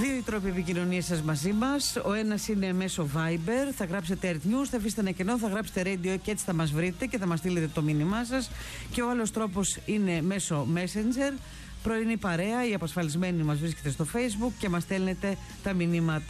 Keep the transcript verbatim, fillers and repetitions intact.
Δύο οι τρόποι επικοινωνίας σας μαζί μας. Ο ένας είναι μέσω Viber. Θα γράψετε Earth News, θα αφήσετε ένα κενό, θα γράψετε Radio και έτσι θα μας βρείτε και θα μας στείλετε το μήνυμά σας. Και ο άλλος τρόπος είναι μέσω Messenger. Πρωινή παρέα, η απασφαλισμένη μας βρίσκεται στο Facebook και μας στέλνετε τα μηνύματα.